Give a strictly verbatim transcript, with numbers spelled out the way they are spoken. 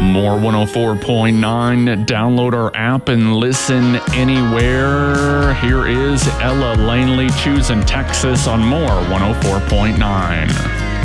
More one oh four point nine. Download our app and listen anywhere. Here is Ella Langley choosing Texas on More one oh four point nine.